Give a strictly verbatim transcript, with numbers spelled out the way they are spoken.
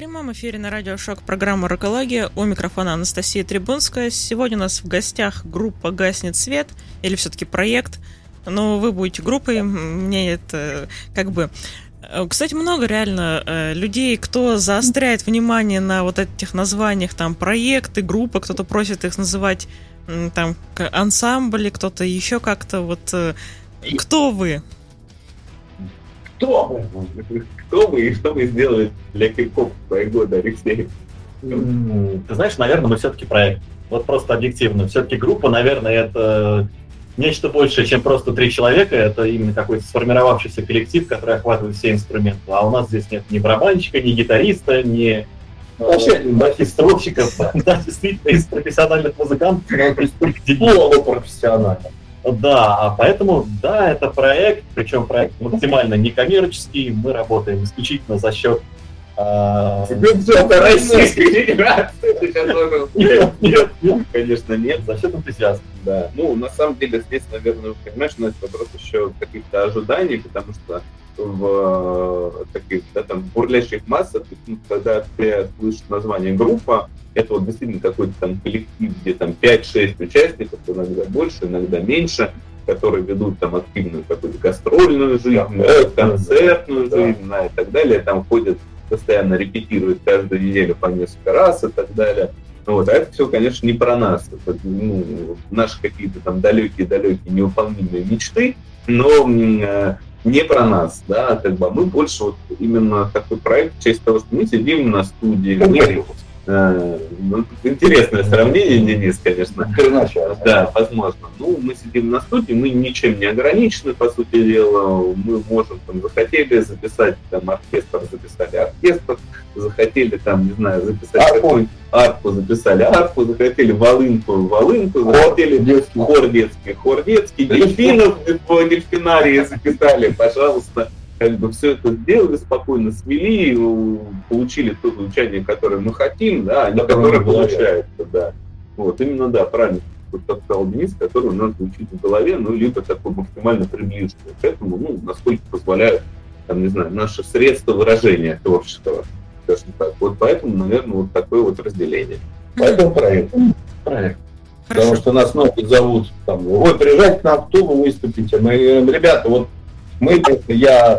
прямом эфире на радио Шок программа «Рокология». У микрофона Анастасия Трибунская. Сегодня у нас в гостях группа «Гаснет свет», или все-таки проект. Но вы будете группой, мне это как бы... Кстати, много реально людей, кто заостряет внимание на вот этих названиях, там, проекты, группы, кто-то просит их называть там ансамбли, кто-то еще как-то, вот... Кто вы? Кто вы? Кто вы и что вы сделали для кей-поп в свои годы, Алексей? Ты знаешь, наверное, мы все-таки проект. Вот просто объективно. Все-таки группа, наверное, это нечто большее, чем просто три человека. Это именно какой-то сформировавшийся коллектив, который охватывает все инструменты. А у нас здесь нет ни барабанщика, ни гитариста, ни басистровщиков. Да, действительно, из профессиональных музыкантов полупрофессионально. Да, а поэтому, да, это проект, причем проект максимально некоммерческий. Мы работаем исключительно за счет бюджета Российской Федерации. Нет, нет, нет, конечно, нет, за счет энтузиазма. Да. Ну, на самом деле, здесь, наверное, понимаешь, у нас вопрос еще каких-то ожиданий, потому что в таких, да, там, бурлящих массах, ну, когда ты слышишь название группа, это вот действительно какой-то там коллектив, где там пять-шесть участников, иногда больше, иногда меньше, которые ведут там активную какую-то гастрольную жизнь, да, концертную да. жизнь, да, и так далее, там ходят, постоянно репетируют каждую неделю по несколько раз и так далее. Вот. А это все, конечно, не про нас. Это, ну, наши какие-то там далекие-далекие невыполнимые мечты, но э, не про нас, да, как бы мы больше вот именно такой проект, в честь того, что мы сидим на студии. Мы, э, ну, интересное сравнение, Денис, конечно. Да, возможно. Ну, мы сидим на студии, мы ничем не ограничены, по сути дела. Мы можем, там, захотели записать там оркестр, записали оркестр, захотели там, не знаю, записать какую-нибудь арфу, записали арфу, захотели волынку, волынку, захотели детский. хор детский, хор детский, дельфинов в дельфинарии записали, пожалуйста. Как бы все это сделали, спокойно свели, получили то звучание, которое мы хотим, да, а не которое получается, да. Вот, именно, да, правильно, вот как сказал Денис, который у нас звучит в голове, ну, либо такой максимально приближенный к этому, ну, насколько позволяют, там, не знаю, наши средства выражения творческого, скажем так. Вот поэтому, наверное, вот такое вот разделение. Поэтому проект. Проект. Потому что нас многие зовут, там, ой, приезжайте к нам в Тулу, выступите. Мы говорим, ребята, вот мы, я